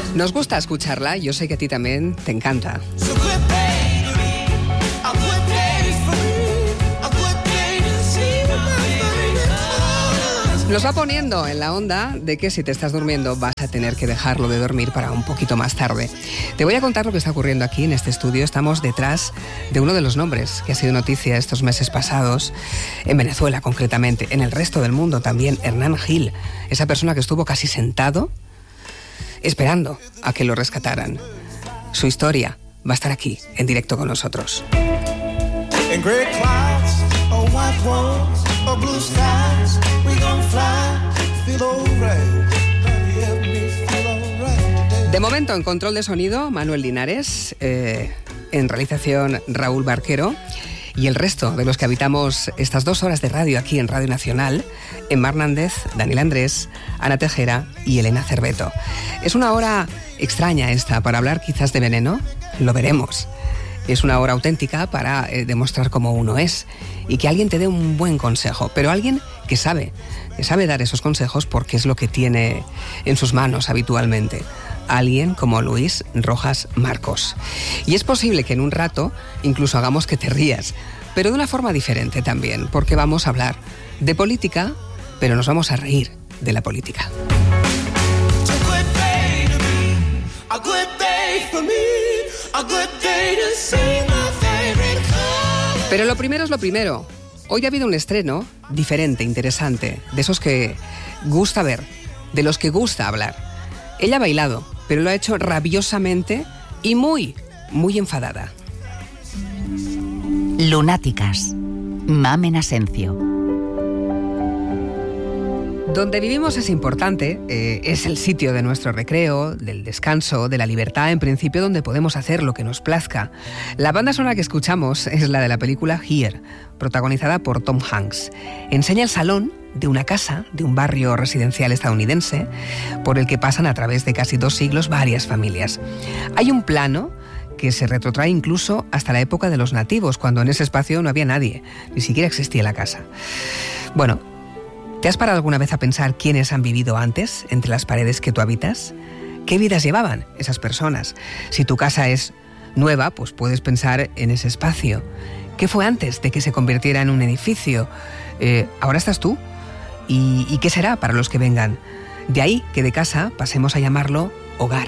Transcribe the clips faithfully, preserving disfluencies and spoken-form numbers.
Nos gusta escucharla, yo sé que a ti también te encanta. Nos va poniendo en la onda de que si te estás durmiendo vas a tener que dejarlo de dormir para un poquito más tarde. Te voy a contar lo que está ocurriendo aquí en este estudio. Estamos detrás de uno de los nombres que ha sido noticia estos meses pasados, en Venezuela concretamente, en el resto del mundo también, Hernán Gil, esa persona que estuvo casi sentado esperando a que lo rescataran. Su historia va a estar aquí, en directo con nosotros. In great clouds, or white walls, or blue skies, we gon' fly, feel alright. De momento, en control de sonido, Manuel Linares, eh, en realización Raúl Barquero, y el resto de los que habitamos estas dos horas de radio aquí en Radio Nacional, Emma Hernández, Daniel Andrés, Ana Tejera y Elena Cerveto. Es una hora extraña esta para hablar quizás de veneno, lo veremos. Es una hora auténtica para eh, demostrar cómo uno es y que alguien te dé un buen consejo, pero alguien que sabe, que sabe dar esos consejos porque es lo que tiene en sus manos habitualmente. Alguien como Luis Rojas Marcos. Y es posible que en un rato incluso hagamos que te rías, pero de una forma diferente también, porque vamos a hablar de política, pero nos vamos a reír de la política. Pero lo primero es lo primero. Hoy ha habido un estreno diferente, interesante, de esos que gusta ver, de los que gusta hablar. Ella ha bailado, pero lo ha hecho rabiosamente y muy, muy enfadada. Lunáticas. Mamen Asencio. Donde vivimos es importante, eh, es el sitio de nuestro recreo, del descanso, de la libertad, en principio, donde podemos hacer lo que nos plazca. La banda sonora que escuchamos es la de la película Here, protagonizada por Tom Hanks. Enseña el salón de una casa, de un barrio residencial estadounidense, por el que pasan a través de casi dos siglos varias familias. Hay un plano que se retrotrae incluso hasta la época de los nativos, cuando en ese espacio no había nadie, ni siquiera existía la casa. Bueno, ¿te has parado alguna vez a pensar quiénes han vivido antes entre las paredes que tú habitas? ¿Qué vidas llevaban esas personas? Si tu casa es nueva, pues puedes pensar en ese espacio. ¿Qué fue antes de que se convirtiera en un edificio? Eh, ahora estás tú. ¿Y, ¿Y qué será para los que vengan? De ahí que de casa pasemos a llamarlo hogar.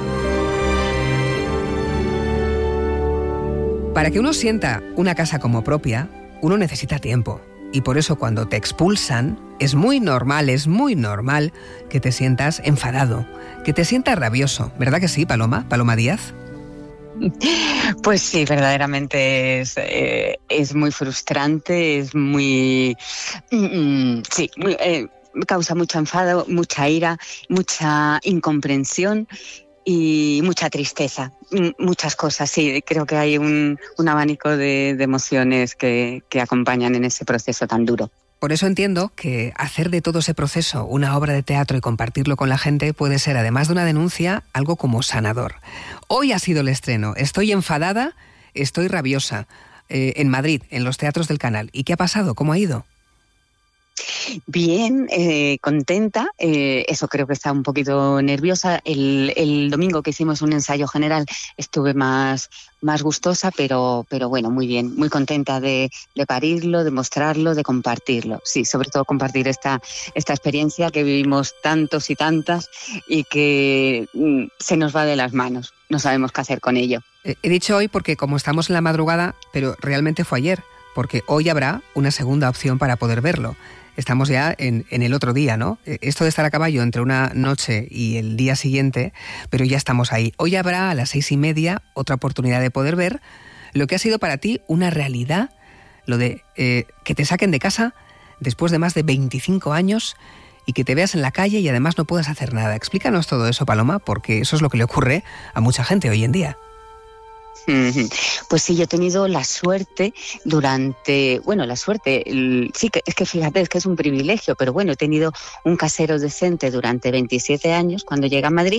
Para que uno sienta una casa como propia, uno necesita tiempo. Y por eso cuando te expulsan, es muy normal, es muy normal que te sientas enfadado, que te sientas rabioso. ¿Verdad que sí, Paloma? Paloma Díaz. Pues sí, verdaderamente es, eh, es muy frustrante, es muy... Mm, sí, muy, eh, causa mucho enfado, mucha ira, mucha incomprensión y mucha tristeza. Muchas cosas, sí. Creo que hay un, un abanico de, de emociones que, que acompañan en ese proceso tan duro. Por eso entiendo que hacer de todo ese proceso una obra de teatro y compartirlo con la gente puede ser, además de una denuncia, algo como sanador. Hoy ha sido el estreno. Estoy enfadada, estoy rabiosa. Eh, en Madrid, en los teatros del Canal. ¿Y qué ha pasado? ¿Cómo ha ido? Bien, eh, contenta, eh, eso creo que está un poquito nerviosa. El, el domingo que hicimos un ensayo general estuve más, más gustosa, pero, pero bueno, muy bien, muy contenta de, de parirlo, de mostrarlo, de compartirlo. Sí, sobre todo compartir esta, esta experiencia que vivimos tantos y tantas y que mm, se nos va de las manos, no sabemos qué hacer con ello. He dicho hoy porque como estamos en la madrugada, pero realmente fue ayer, porque hoy habrá una segunda opción para poder verlo. Estamos ya en, en el otro día, ¿no? Esto de estar a caballo entre una noche y el día siguiente, pero ya estamos ahí. Hoy habrá a las seis y media otra oportunidad de poder ver lo que ha sido para ti una realidad, lo de eh, que te saquen de casa después de más de veinticinco años y que te veas en la calle y además no puedas hacer nada. Explícanos todo eso, Paloma, porque eso es lo que le ocurre a mucha gente hoy en día. Pues sí, yo he tenido la suerte durante, bueno, la suerte, el, sí, que es que fíjate, es que es un privilegio, pero bueno, he tenido un casero decente durante veintisiete años cuando llegué a Madrid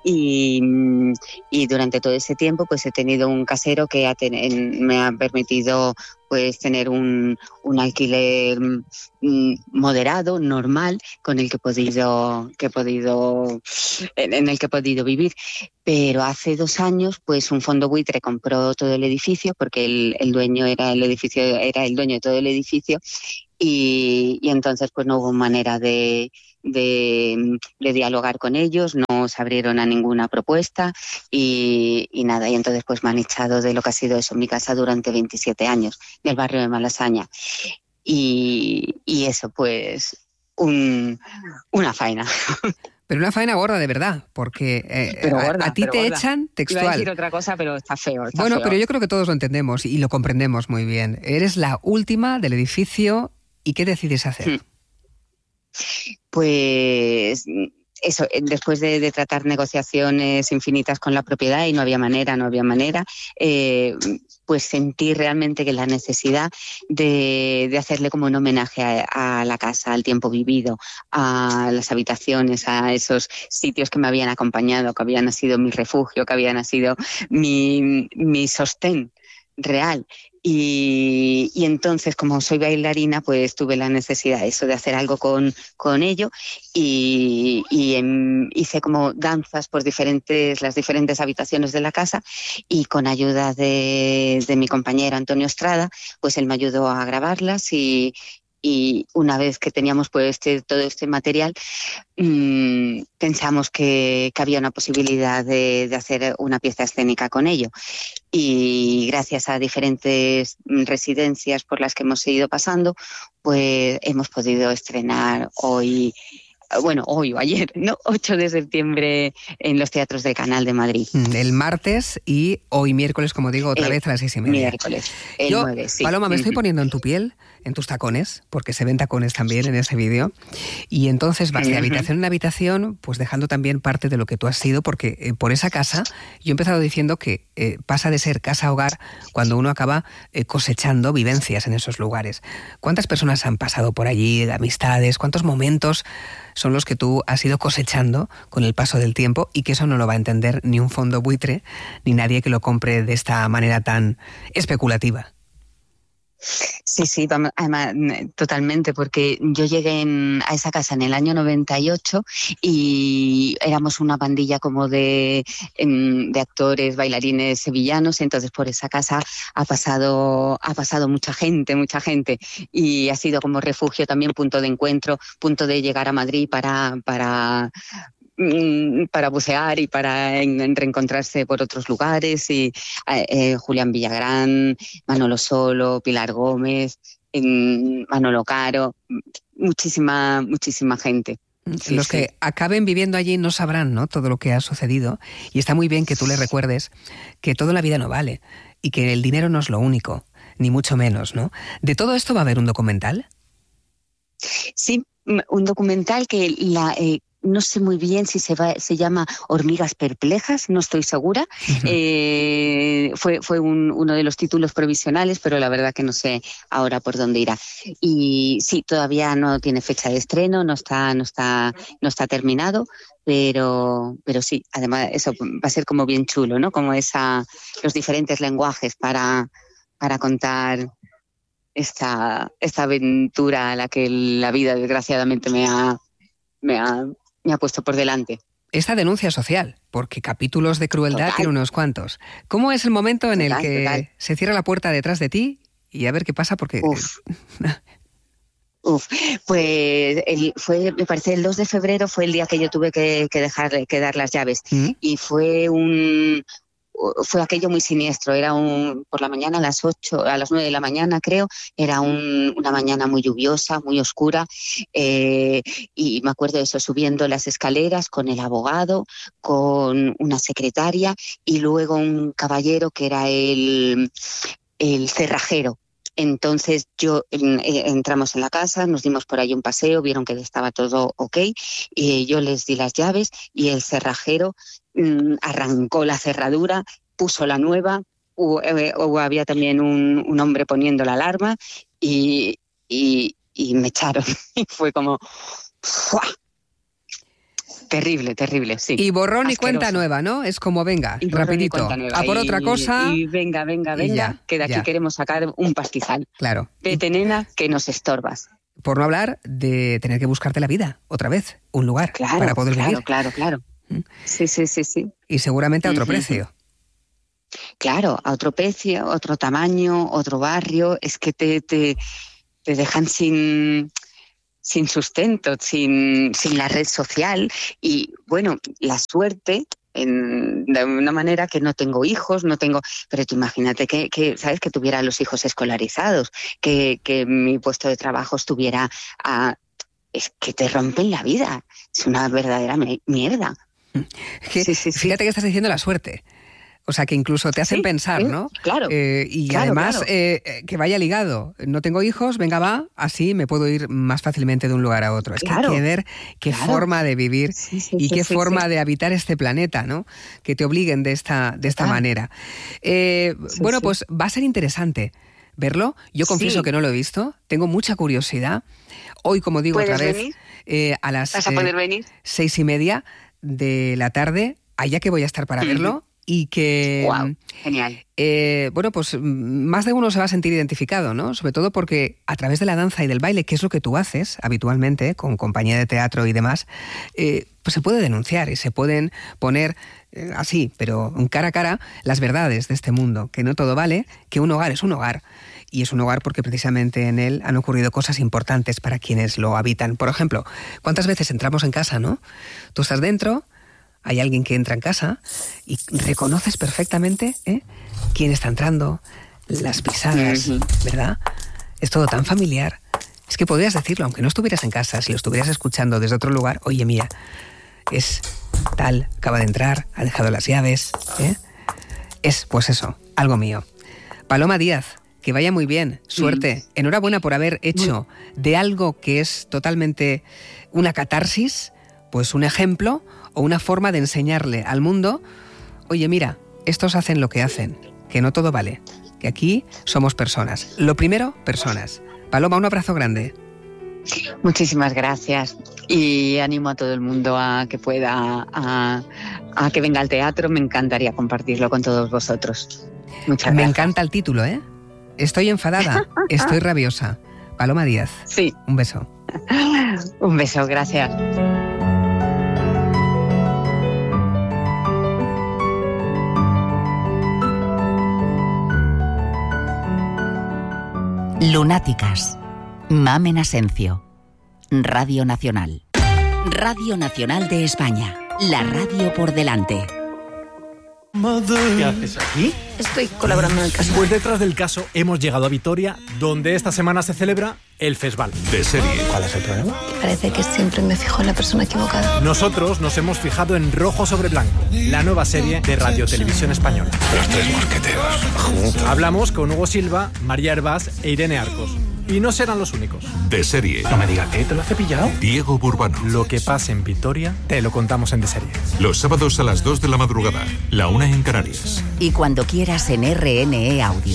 y, y durante todo ese tiempo pues he tenido un casero que ha ten, en, me ha permitido pues tener un, un alquiler mm, moderado, normal, con el que he podido, que he podido en, en el que he podido vivir. Pero hace dos años pues un fondo buitre compró todo el edificio, porque el, el dueño era el edificio, era el dueño de todo el edificio, y, y entonces pues no hubo manera de De, de dialogar con ellos, no se abrieron a ninguna propuesta y, y nada, y entonces pues me han echado de lo que ha sido eso, mi casa durante veintisiete años, del barrio de Malasaña. Y, y eso pues un, una faena. Pero una faena gorda de verdad, porque eh, pero gorda, a, a ti pero te gorda. echan textual. Iba a decir otra cosa, pero está feo. Está bueno, feo. Pero yo creo que todos lo entendemos y lo comprendemos muy bien. Eres la última del edificio, ¿y qué decides hacer? Hmm. Pues eso, después de, de tratar negociaciones infinitas con la propiedad y no había manera, no había manera, eh, pues sentí realmente que la necesidad de, de hacerle como un homenaje a, a la casa, al tiempo vivido, a las habitaciones, a esos sitios que me habían acompañado, que habían sido mi refugio, que habían sido mi, mi sostén real. Y, y entonces, como soy bailarina, pues tuve la necesidad eso de hacer algo con, con ello y, y en, hice como danzas por diferentes, las diferentes habitaciones de la casa, y con ayuda de, de mi compañero Antonio Estrada, pues él me ayudó a grabarlas y, y una vez que teníamos pues este, todo este material, mmm, pensamos que, que había una posibilidad de, de hacer una pieza escénica con ello. Y gracias a diferentes residencias por las que hemos ido pasando, pues hemos podido estrenar hoy, bueno, hoy o ayer, ¿no? ocho de septiembre en los teatros del Canal de Madrid. El martes y hoy miércoles, como digo, otra el vez a las seis y media. Miércoles, el Yo, nueve, sí. Paloma, me uh-huh. estoy poniendo en tu piel, en tus tacones, porque se ven tacones también en ese vídeo, y entonces vas de habitación en habitación, pues dejando también parte de lo que tú has sido, porque eh, por esa casa, yo he empezado diciendo que eh, pasa de ser casa-hogar cuando uno acaba eh, cosechando vivencias en esos lugares. ¿Cuántas personas han pasado por allí, de amistades? ¿Cuántos momentos son los que tú has ido cosechando con el paso del tiempo, y que eso no lo va a entender ni un fondo buitre, ni nadie que lo compre de esta manera tan especulativa? Sí, sí, además, totalmente, porque yo llegué en, a esa casa en el año noventa y ocho y éramos una pandilla como de, de actores, bailarines sevillanos, entonces por esa casa ha pasado, ha pasado mucha gente, mucha gente, y ha sido como refugio también, punto de encuentro, punto de llegar a Madrid para... para para bucear y para en, en reencontrarse por otros lugares, y eh, Julián Villagrán, Manolo Solo, Pilar Gómez, eh, Manolo Caro, muchísima, muchísima gente. Sí, Los sí. que acaben viviendo allí no sabrán, ¿no?, todo lo que ha sucedido, y está muy bien que tú les recuerdes que todo en la vida no vale y que el dinero no es lo único, ni mucho menos, ¿no? ¿De todo esto va a haber un documental? Sí, un documental que la... Eh, no sé muy bien si se va, se llama Hormigas Perplejas, no estoy segura. Uh-huh. Eh, fue fue un, uno de los títulos provisionales, pero la verdad que no sé ahora por dónde irá. Y sí, todavía no tiene fecha de estreno, no está, no está, no está terminado, pero, pero sí, además eso va a ser como bien chulo, ¿no? Como esa, los diferentes lenguajes para, para contar esta, esta aventura a la que la vida desgraciadamente me ha, me ha me ha puesto por delante. Esta denuncia social, porque capítulos de crueldad total. Tiene unos cuantos. ¿Cómo es el momento en total, el que total. se cierra la puerta detrás de ti y a ver qué pasa? Porque... Uf. Uf, pues el, fue, me parece el dos de febrero fue el día que yo tuve que, que dejar que dar las llaves. ¿Mm? Y fue un... fue aquello muy siniestro, era un por la mañana a las ocho, a las nueve de la mañana creo, era un, una mañana muy lluviosa, muy oscura, eh, y me acuerdo de eso, subiendo las escaleras con el abogado, con una secretaria y luego un caballero que era el, el cerrajero. Entonces yo eh, entramos en la casa, nos dimos por ahí un paseo, vieron que estaba todo ok, y yo les di las llaves y el cerrajero mm, arrancó la cerradura, puso la nueva, hubo, eh, hubo, había también un, un hombre poniendo la alarma y, y, y me echaron. Y fue como... ¡fua! Terrible, terrible, sí. Y borrón Asqueroso. Y cuenta nueva, ¿no? Es como, venga, y rapidito, a por y, otra cosa. Y venga, venga, venga, ya, que de aquí ya. queremos sacar un pastizal. Claro. Vete, nena, que nos estorbas. Por no hablar de tener que buscarte la vida, otra vez, un lugar claro, para poder claro, vivir. Claro, claro, claro. Sí, sí, sí, sí. Y seguramente a otro uh-huh. precio. Claro, a otro precio, otro tamaño, otro barrio. Es que te, te, te dejan sin, sin sustento, sin, sin la red social. Y bueno, la suerte, en, de una manera que no tengo hijos, no tengo... Pero tú imagínate que, que ¿sabes? Que tuviera a los hijos escolarizados, que, que mi puesto de trabajo estuviera a... Es que te rompen la vida. Es una verdadera mierda. Que, sí, sí, sí. Fíjate que estás diciendo la suerte. O sea, que incluso te hacen sí, pensar, sí, ¿no? Claro. Eh, y claro, además claro. Eh, que vaya ligado. No tengo hijos, venga, va, así me puedo ir más fácilmente de un lugar a otro. Es claro, que hay que ver qué claro. forma de vivir sí, sí, y sí, qué sí, forma sí. de habitar este planeta, ¿no? Que te obliguen de esta, de esta ah. manera. Eh, sí, bueno, sí. pues va a ser interesante verlo. Yo confieso sí. que no lo he visto. Tengo mucha curiosidad. Hoy, como digo otra vez, venir? Eh, a las ¿Vas a poder eh, venir? seis y media de la tarde, allá que voy a estar para uh-huh. verlo. Y que, wow, genial. Eh, bueno, pues más de uno se va a sentir identificado, ¿no? Sobre todo porque a través de la danza y del baile, que es lo que tú haces habitualmente con compañía de teatro y demás, eh, pues se puede denunciar y se pueden poner eh, así, pero cara a cara, las verdades de este mundo, que no todo vale, que un hogar es un hogar. Y es un hogar porque precisamente en él han ocurrido cosas importantes para quienes lo habitan. Por ejemplo, ¿cuántas veces entramos en casa, no? Tú estás dentro... Hay alguien que entra en casa y reconoces perfectamente ¿eh? quién está entrando, las pisadas, ¿verdad? Es todo tan familiar. Es que podrías decirlo, aunque no estuvieras en casa, si lo estuvieras escuchando desde otro lugar, oye, mira, es tal, acaba de entrar, ha dejado las llaves, ¿eh? Es, pues eso, algo mío. Paloma Díaz, que vaya muy bien, suerte. Mm. Enhorabuena por haber hecho de algo que es totalmente una catarsis, pues un ejemplo o una forma de enseñarle al mundo, oye, mira, estos hacen lo que hacen, que no todo vale, que aquí somos personas. Lo primero, personas. Paloma, un abrazo grande. Muchísimas gracias y animo a todo el mundo a que pueda, a, a que venga al teatro. Me encantaría compartirlo con todos vosotros. Muchas gracias. Me encanta el título, ¿eh? Estoy enfadada, estoy rabiosa. Paloma Díaz. Sí. Un beso. Un beso, gracias. Lunáticas. Mamen Asencio. Radio Nacional. Radio Nacional de España. La radio por delante. ¿Qué haces aquí? Estoy colaborando en el caso. Pues detrás del caso hemos llegado a Vitoria, donde esta semana se celebra el Festival. De serie. ¿Cuál es el problema? Parece que siempre me fijo en la persona equivocada. Nosotros nos hemos fijado en Rojo sobre Blanco, la nueva serie de Radio Televisión Española. Los tres mosqueteros. Juntos. Hablamos con Hugo Silva, María Hervás e Irene Arcos. Y no serán los únicos. De serie. No me digas que te lo has cepillado. Diego Burbano. Lo que pasa en Vitoria, te lo contamos en De Serie. Los sábados a las dos de la madrugada, la una en Canarias. Y cuando quieras en R N E Audio.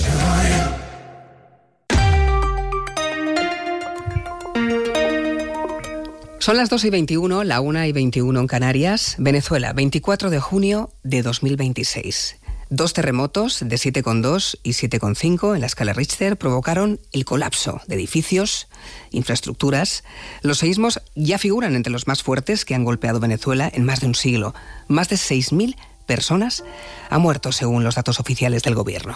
Son las dos y veintiuno, la una y veintiuno en Canarias. Venezuela, veinticuatro de junio de dos mil veintiséis. Dos terremotos de siete coma dos y siete coma cinco en la escala Richter provocaron el colapso de edificios, infraestructuras. Los seísmos ya figuran entre los más fuertes que han golpeado Venezuela en más de un siglo. Más de seis mil personas han muerto según los datos oficiales del gobierno.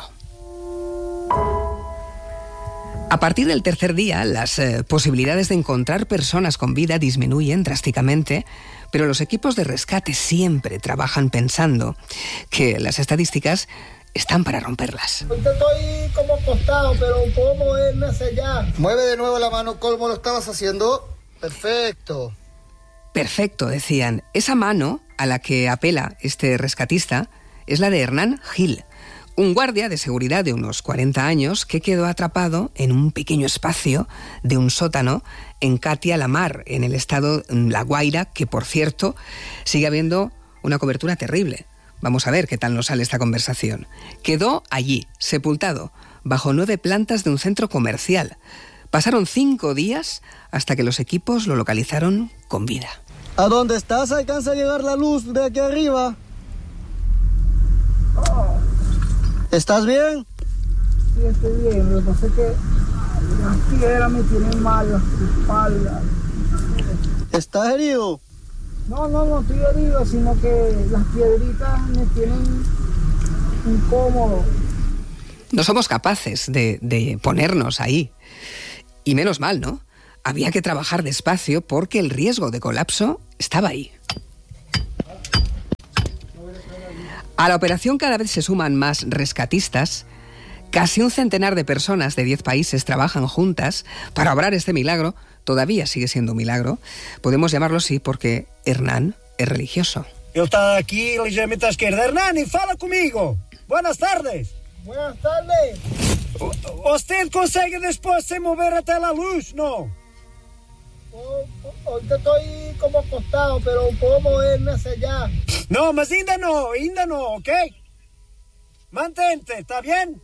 A partir del tercer día, las eh, posibilidades de encontrar personas con vida disminuyen drásticamente, pero los equipos de rescate siempre trabajan pensando que las estadísticas están para romperlas. Estoy como acostado, pero puedo moverme hacia allá. Mueve de nuevo la mano, ¿cómo lo estabas haciendo? Perfecto. Perfecto, decían. Esa mano a la que apela este rescatista es la de Hernán Gil, un guardia de seguridad de unos cuarenta años que quedó atrapado en un pequeño espacio de un sótano en Catia la Mar, en el estado La Guaira, que por cierto sigue habiendo una cobertura terrible. Vamos a ver qué tal nos sale esta conversación. Quedó allí, sepultado, bajo nueve plantas de un centro comercial. Pasaron cinco días hasta que los equipos lo localizaron con vida. ¿A dónde estás alcanza a llegar la luz de aquí arriba? ¿Estás bien? Sí, estoy bien. Lo que pasa es que las piedras me tienen mal, las espaldas. ¿Estás herido? No, no, no estoy herido, sino que las piedritas me tienen incómodo. No somos capaces de, de ponernos ahí. Y menos mal, ¿no? Había que trabajar despacio porque el riesgo de colapso estaba ahí. A la operación cada vez se suman más rescatistas. Casi un centenar de personas de diez países trabajan juntas para obrar este milagro. Todavía sigue siendo un milagro. Podemos llamarlo así porque Hernán es religioso. Ele está aqui ligeiramente à esquerda. Hernani, fala comigo. Buenas tardes. Buenas tardes. ¿Usted consegue después se mover até la luz? No. Oh, ahorita estoy como acostado, pero puedo moverme hacia allá. No, mas ainda no, ainda no, ¿ok? Mantente, ¿está bien?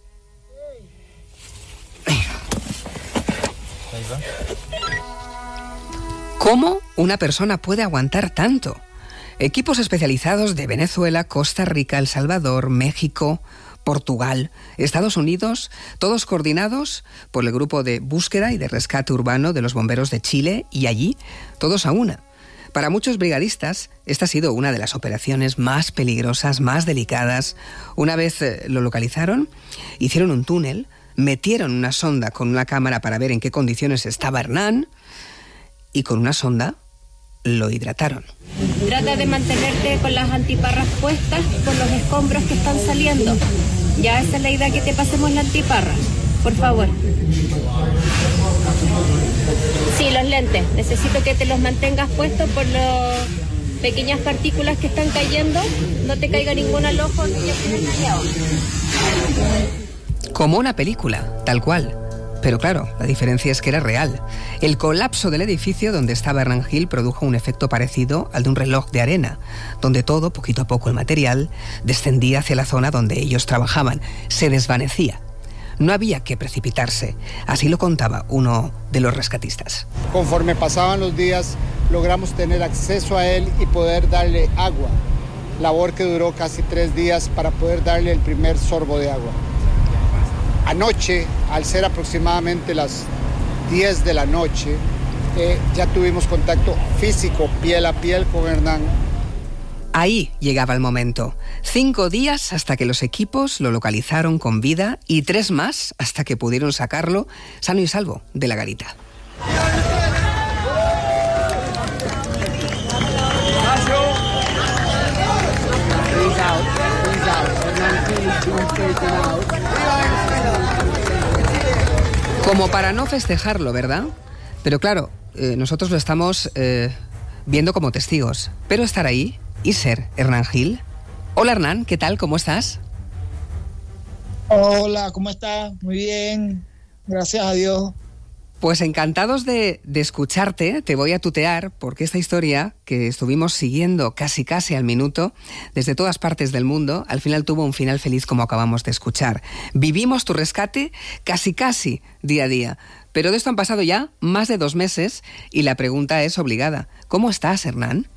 ¿Cómo una persona puede aguantar tanto? Equipos especializados de Venezuela, Costa Rica, El Salvador, México, Portugal, Estados Unidos, todos coordinados por el grupo de búsqueda y de rescate urbano de los bomberos de Chile, y allí todos a una. Para muchos brigadistas, esta ha sido una de las operaciones más peligrosas, más delicadas. Una vez lo localizaron, hicieron un túnel, metieron una sonda con una cámara para ver en qué condiciones estaba Hernán, y con una sonda lo hidrataron. Trata de mantenerte con las antiparras puestas por los escombros que están saliendo. Ya esa es la idea, que te pasemos la antiparra, por favor. Sí, los lentes. Necesito que te los mantengas puestos por las pequeñas partículas que están cayendo. No te caiga ninguna al ojo ni ya tienes mareado. Como una película, tal cual. Pero claro, la diferencia es que era real. El colapso del edificio donde estaba Hernán Gil produjo un efecto parecido al de un reloj de arena, donde todo, poquito a poco el material, descendía hacia la zona donde ellos trabajaban, se desvanecía. No había que precipitarse, así lo contaba uno de los rescatistas. Conforme pasaban los días, logramos tener acceso a él y poder darle agua, labor que duró casi tres días para poder darle el primer sorbo de agua. Anoche, al ser aproximadamente las diez de la noche, eh, ya tuvimos contacto físico, piel a piel con Hernán. Ahí llegaba el momento. Cinco días hasta que los equipos lo localizaron con vida y tres más hasta que pudieron sacarlo sano y salvo de la garita. Como para no festejarlo, ¿verdad? Pero claro, eh, nosotros lo estamos eh, viendo como testigos. Pero estar ahí y ser Hernán Gil. Hola Hernán, ¿qué tal? ¿Cómo estás? Hola, ¿cómo estás? Muy bien, gracias a Dios. Pues encantados de, de escucharte. Te voy a tutear porque esta historia que estuvimos siguiendo casi casi al minuto desde todas partes del mundo, al final tuvo un final feliz como acabamos de escuchar. Vivimos tu rescate casi casi día a día, pero de esto han pasado ya más de dos meses y la pregunta es obligada. ¿Cómo estás, Hernán?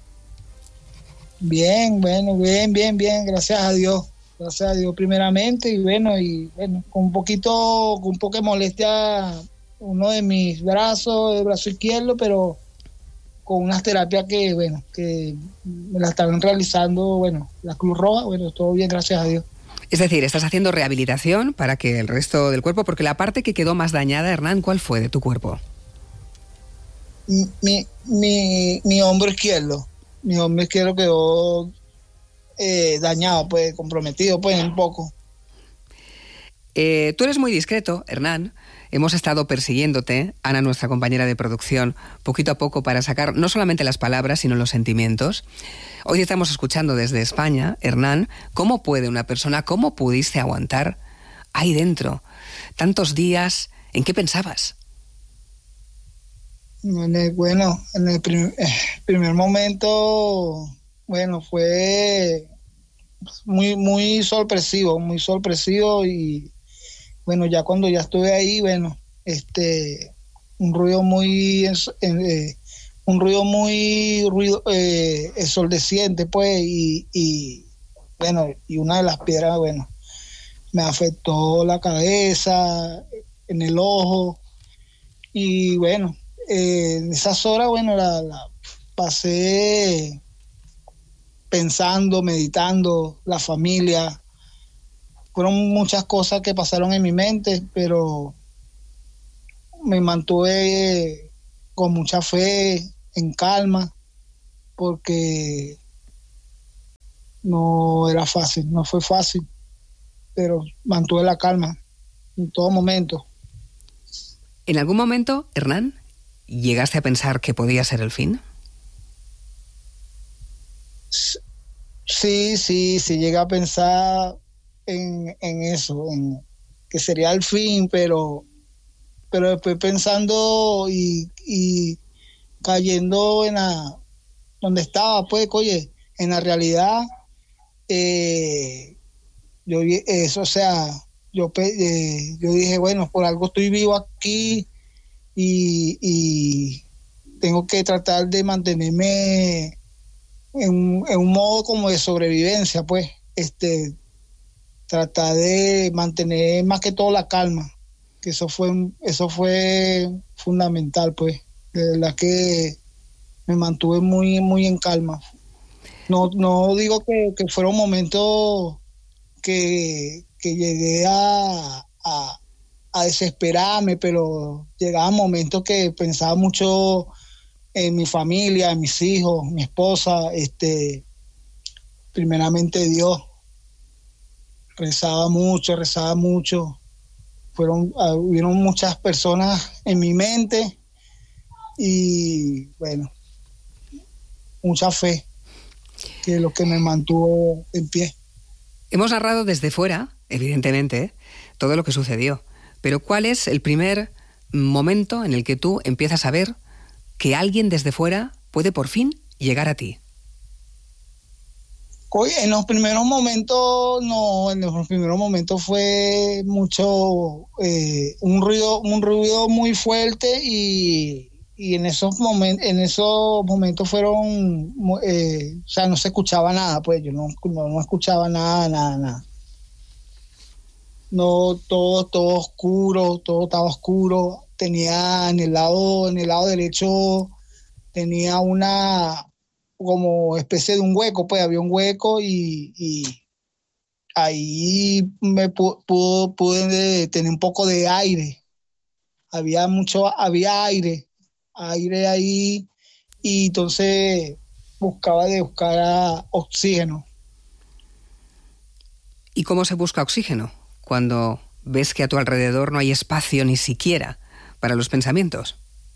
Bien, bueno, bien, bien, bien, gracias a Dios. Gracias a Dios primeramente y bueno, y bueno, con un poquito, con un poco de molestia uno de mis brazos, el brazo izquierdo, pero con unas terapias que, bueno, que me la estaban realizando, bueno, la Cruz Roja, bueno, todo bien, gracias a Dios. Es decir, estás haciendo rehabilitación para que el resto del cuerpo, porque la parte que quedó más dañada, Hernán, ¿cuál fue de tu cuerpo? Mi, mi, mi hombro izquierdo, mi hombro izquierdo quedó eh, dañado, pues, comprometido, pues, un poco. Eh, tú eres muy discreto, Hernán. Hemos estado persiguiéndote, Ana, nuestra compañera de producción, poquito a poco para sacar no solamente las palabras, sino los sentimientos. Hoy estamos escuchando desde España, Hernán, ¿cómo puede una persona, cómo pudiste aguantar ahí dentro tantos días? ¿En qué pensabas? En el, bueno, en el prim- primer momento, bueno, fue muy, muy sorpresivo, muy sorpresivo y bueno, ya cuando ya estuve ahí, bueno, este, un ruido muy, eh, un ruido muy ruido, eh, ensordeciente, pues, y, y bueno, y una de las piedras, bueno, me afectó la cabeza, en el ojo, y bueno, eh, en esas horas, bueno, la, la pasé pensando, meditando, la familia. Fueron muchas cosas que pasaron en mi mente, pero me mantuve con mucha fe, en calma, porque no era fácil, no fue fácil, pero mantuve la calma en todo momento. ¿En algún momento, Hernán, llegaste a pensar que podía ser el fin? Sí, sí, sí llegué a pensar en, en eso, en que sería el fin, pero, pero después pensando y, y cayendo en la donde estaba, pues, oye, en la realidad, eh, yo eso, o sea, yo, eh, yo dije, bueno, por algo estoy vivo aquí y, y tengo que tratar de mantenerme en, en un modo como de sobrevivencia, pues, este, tratar de mantener más que todo la calma, que eso fue, eso fue fundamental, pues, de verdad que me mantuve muy, muy en calma. No, no digo que, que fueron momentos que, que llegué a, a, a desesperarme, pero llegaban momentos que pensaba mucho en mi familia, en mis hijos, mi esposa, este, primeramente Dios. Rezaba mucho, rezaba mucho. Fueron, hubieron muchas personas en mi mente y bueno, mucha fe, que es lo que me mantuvo en pie. Hemos narrado desde fuera, evidentemente, todo lo que sucedió, pero ¿cuál es el primer momento en el que tú empiezas a ver que alguien desde fuera puede por fin llegar a ti? Oye, en los primeros momentos, no, en los primeros momentos fue mucho, eh, un ruido, un ruido muy fuerte y, y en esos momentos, en esos momentos fueron, eh, o sea, no se escuchaba nada, pues yo no, no, no escuchaba nada, nada, nada. No, todo, todo oscuro, todo estaba oscuro. Tenía en el lado, en el lado derecho, tenía una como especie de un hueco, pues había un hueco y, y ahí me pu- pudo, pude tener un poco de aire. Había mucho, había aire, aire ahí, y entonces buscaba de buscar a oxígeno. ¿Y cómo se busca oxígeno cuando ves que a tu alrededor no hay espacio ni siquiera para los pensamientos?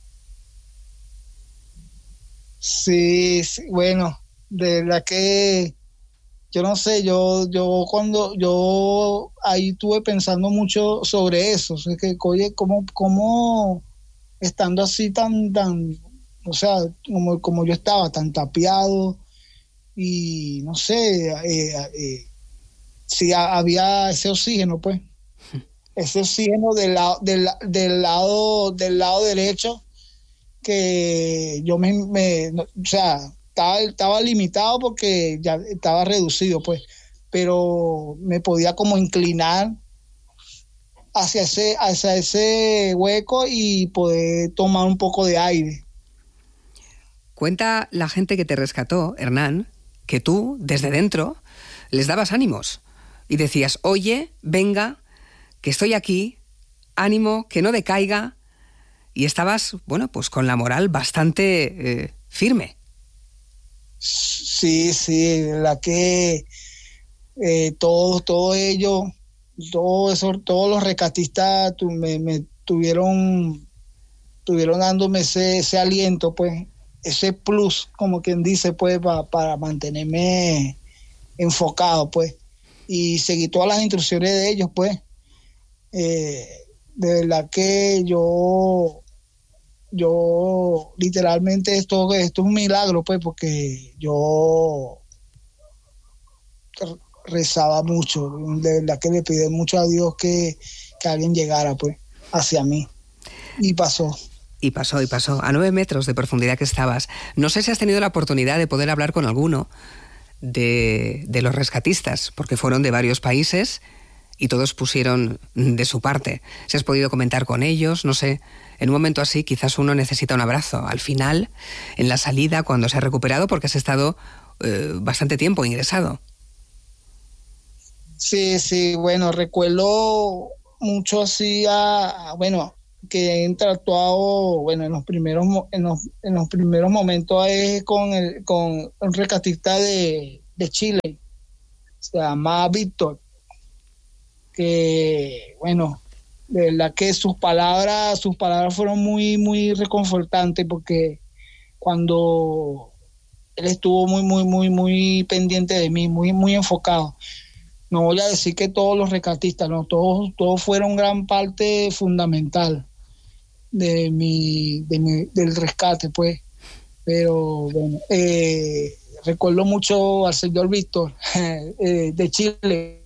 Sí, sí, bueno, de verdad que yo no sé, yo, yo cuando yo ahí estuve pensando mucho sobre eso, o sea, que oye, cómo, cómo estando así tan, tan, o sea, como, como yo estaba tan tapiado y no sé, eh, eh, si había ese oxígeno, pues, ese oxígeno del lado, del, del lado, del lado derecho, que yo me, me o sea, estaba, estaba limitado porque ya estaba reducido, pues, pero me podía como inclinar hacia ese, hacia ese hueco y poder tomar un poco de aire. Cuenta la gente que te rescató, Hernán, que tú, desde dentro, les dabas ánimos y decías, oye, venga, que estoy aquí, ánimo, que no decaiga. Y estabas, bueno, pues con la moral bastante eh, firme. Sí, sí, la que eh, todos, todos ellos, todo eso, todos los rescatistas tu, me, me tuvieron, tuvieron dándome ese, ese aliento, pues, ese plus, como quien dice, pues, pa, para mantenerme enfocado, pues, y seguí todas las instrucciones de ellos, pues. Eh, de verdad que yo yo literalmente esto, esto es un milagro, pues, porque yo rezaba mucho, de verdad que le pedí mucho a Dios que, que alguien llegara, pues, hacia mí, y pasó. Y pasó, y pasó, a nueve metros de profundidad que estabas. No sé si has tenido la oportunidad de poder hablar con alguno de, de los rescatistas, porque fueron de varios países y todos pusieron de su parte. Si has podido comentar con ellos, no sé, en un momento así quizás uno necesita un abrazo. Al final, en la salida, cuando se ha recuperado, porque has estado eh, bastante tiempo ingresado. Sí, sí, bueno, recuerdo mucho así a, a bueno... que he interactuado, bueno, en los primeros en los, en los primeros momentos es con el con un rescatista de, de Chile, se llama Víctor, que bueno, de verdad que sus palabras, sus palabras fueron muy, muy reconfortantes, porque cuando él estuvo muy, muy, muy, muy pendiente de mí, muy, muy enfocado. No voy a decir que todos los rescatistas, no, todos, todos fueron gran parte fundamental de mi, de mi del rescate, pues. Pero bueno, eh, recuerdo mucho al señor Víctor eh, de Chile.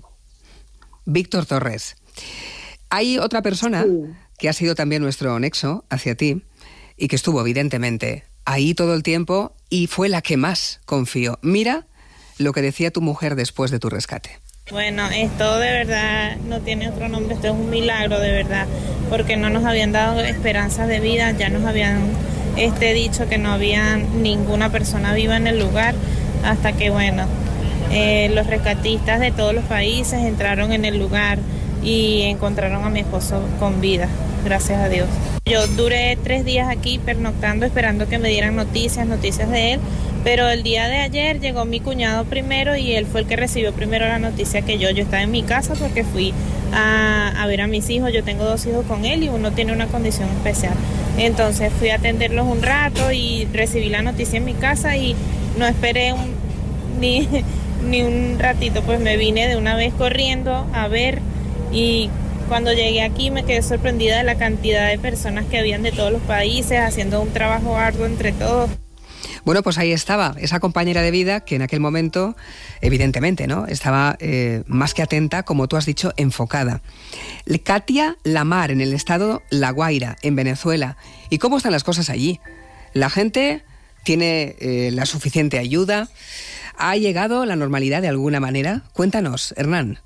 Víctor Torres. Hay otra persona sí. que ha sido también nuestro nexo hacia ti y que estuvo evidentemente ahí todo el tiempo y fue la que más confió. Mira lo que decía tu mujer después de tu rescate. Bueno, esto de verdad no tiene otro nombre, esto es un milagro de verdad, porque no nos habían dado esperanzas de vida, ya nos habían este, dicho que no había ninguna persona viva en el lugar, hasta que bueno, eh, los rescatistas de todos los países entraron en el lugar y encontraron a mi esposo con vida, gracias a Dios. Yo duré tres días aquí pernoctando, esperando que me dieran noticias, noticias de él, pero el día de ayer llegó mi cuñado primero y él fue el que recibió primero la noticia que yo. Yo estaba en mi casa porque fui a, a ver a mis hijos, yo tengo dos hijos con él y uno tiene una condición especial. Entonces fui a atenderlos un rato y recibí la noticia en mi casa y no esperé un, ni, ni un ratito, pues me vine de una vez corriendo a ver, y cuando llegué aquí me quedé sorprendida de la cantidad de personas que habían de todos los países haciendo un trabajo arduo entre todos. Bueno, pues ahí estaba esa compañera de vida que en aquel momento, evidentemente, ¿no?, estaba eh, más que atenta, como tú has dicho, enfocada. Katia Lamar, en el estado La Guaira, en Venezuela. ¿Y cómo están las cosas allí? ¿La gente tiene eh, la suficiente ayuda? ¿Ha llegado la normalidad de alguna manera? Cuéntanos, Hernán.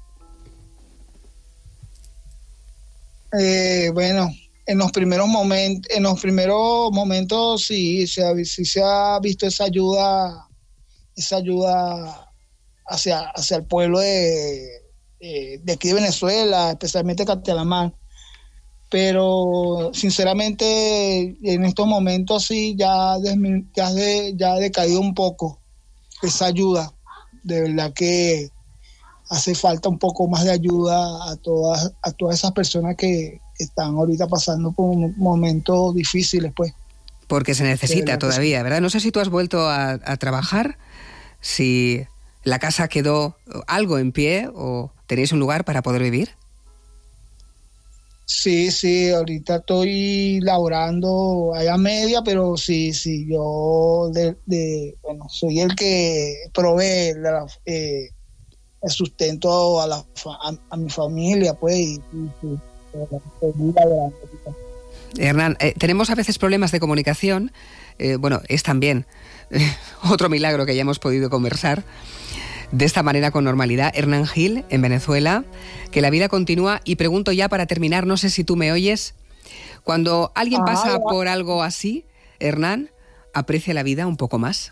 Eh, bueno... En los primeros momentos, en los primeros momentos sí se ha, sí se ha visto esa ayuda, esa ayuda hacia, hacia el pueblo de, de, de aquí de Venezuela, especialmente Katia Lamar. Pero sinceramente en estos momentos sí ya, desmi, ya, de, ya ha decaído un poco esa ayuda. De verdad que hace falta un poco más de ayuda a todas, a todas esas personas que están ahorita pasando por momentos difíciles, pues. Porque se necesita todavía, ¿verdad? No sé si tú has vuelto a, a trabajar, si la casa quedó algo en pie o tenéis un lugar para poder vivir. Sí, sí, ahorita estoy laborando allá media, pero sí, sí, yo de, de bueno, soy el que provee la, eh, el sustento a, la, a, a mi familia, pues, y, y, y Hernán, eh, tenemos a veces problemas de comunicación. Eh, bueno, es también eh, otro milagro que ya hemos podido conversar de esta manera con normalidad. Hernán Gil, en Venezuela, que la vida continúa. Y pregunto ya para terminar, no sé si tú me oyes, cuando alguien ah, pasa por algo así, Hernán, ¿aprecia la vida un poco más?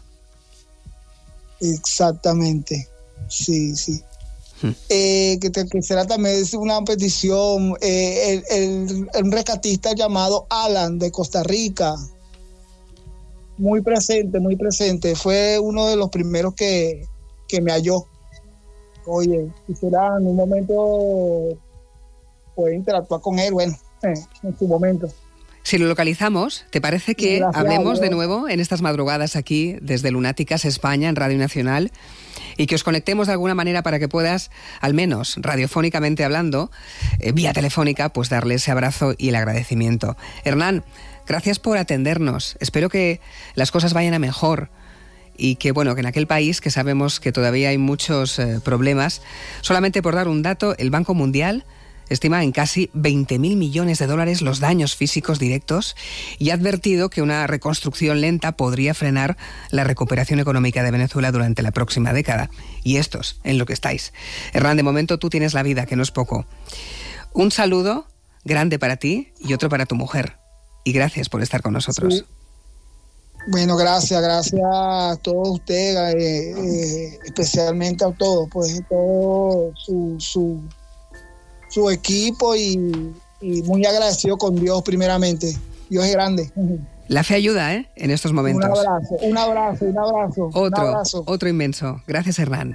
Exactamente, sí, sí. Eh, que te quisiera también decir una petición, eh, el, el, el rescatista llamado Alan de Costa Rica, muy presente, muy presente, fue uno de los primeros que, que me halló. Oye, quisiera en un momento poder interactuar con él, bueno, eh, en su momento. Si lo localizamos, ¿te parece que Gracias, hablemos de nuevo en estas madrugadas aquí desde Lunáticas España en Radio Nacional y que os conectemos de alguna manera para que puedas, al menos radiofónicamente hablando, eh, vía telefónica, pues darle ese abrazo y el agradecimiento? Hernán, gracias por atendernos. Espero que las cosas vayan a mejor y que, bueno, que en aquel país que sabemos que todavía hay muchos eh, problemas, solamente por dar un dato, el Banco Mundial estima en casi veinte mil millones de dólares los daños físicos directos y ha advertido que una reconstrucción lenta podría frenar la recuperación económica de Venezuela durante la próxima década. Y estos, en lo que estáis. Hernán, de momento tú tienes la vida, que no es poco. Un saludo grande para ti y otro para tu mujer. Y gracias por estar con nosotros. Sí. Bueno, gracias, gracias a todos ustedes, eh, eh, especialmente a todos, pues todo su... su su equipo y, y muy agradecido con Dios primeramente. Dios es grande. La fe ayuda, ¿eh? En estos momentos. Un abrazo, un abrazo, un abrazo. Otro, un abrazo. otro inmenso. Gracias, Hernán.